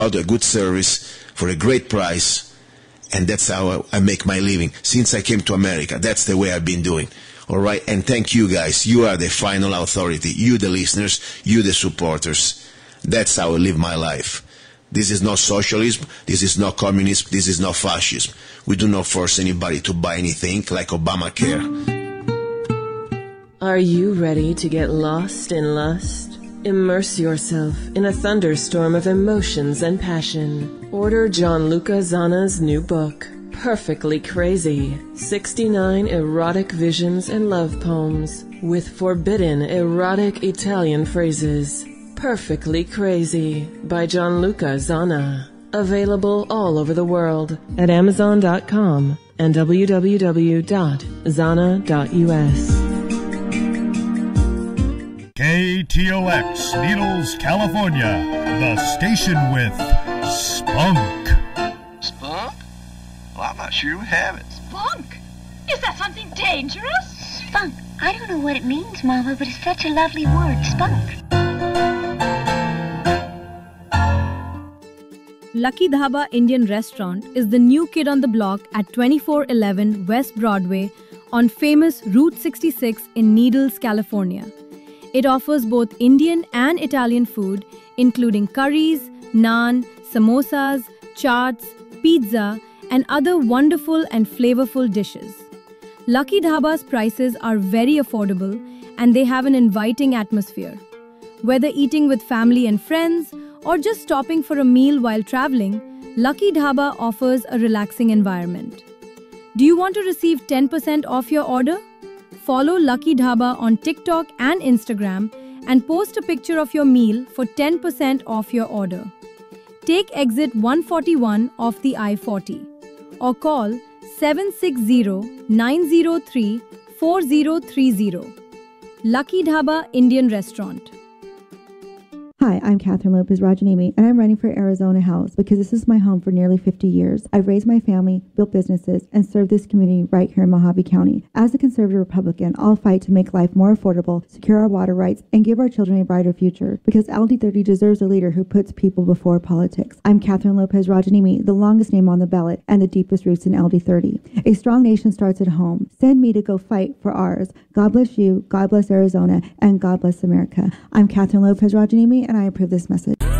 a good service for a great price, and that's how I make my living. Since I came to America, that's the way I've been doing. All right, and thank you guys. You are the final authority. You, the listeners, you, the supporters. That's how I live my life. This is not socialism. This is not communism. This is not fascism. We do not force anybody to buy anything like Obamacare. Are you ready to get lost in lust? Immerse yourself in a thunderstorm of emotions and passion. Order Gianluca Zanna's new book, Perfectly Crazy, 69 erotic visions and love poems with forbidden erotic Italian phrases. Perfectly Crazy by Gianluca Zanna. Available all over the world at Amazon.com and www.zanna.us. KTOX, Needles, California, the station with spunk. Spunk? Well, I'm not sure we have it. Spunk? Is that something dangerous? Spunk. I don't know what it means, Mama, but it's such a lovely word, spunk. Lucky Dhaba Indian Restaurant is the new kid on the block at 2411 West Broadway on famous Route 66 in Needles, California. It offers both Indian and Italian food, including curries, naan, samosas, chaats, pizza, and other wonderful and flavorful dishes. Lucky Dhaba's prices are very affordable and they have an inviting atmosphere. Whether eating with family and friends or just stopping for a meal while traveling, Lucky Dhaba offers a relaxing environment. Do you want to receive 10% off your order? Follow Lucky Dhaba on TikTok and Instagram and post a picture of your meal for 10% off your order. Take exit 141 off the I-40 or call 760-903-4030. Lucky Dhaba Indian Restaurant. Hi, I'm Catherine Lopez Rajanimi, and I'm running for Arizona House because this is my home for nearly 50 years. I've raised my family, built businesses, and served this community right here in Mojave County. As a conservative Republican, I'll fight to make life more affordable, secure our water rights, and give our children a brighter future because LD30 deserves a leader who puts people before politics. I'm Catherine Lopez Rajanimi, the longest name on the ballot and the deepest roots in LD30. A strong nation starts at home. Send me to go fight for ours. God bless you, God bless Arizona, and God bless America. I'm Catherine Lopez Rajanimi, and I approve this message.